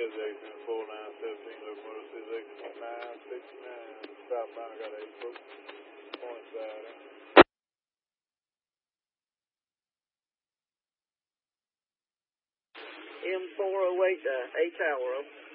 Yes, Jason, 4917, locomotive 6969. Southbound, got 8 folks. Point side. M408 to 8 Tower.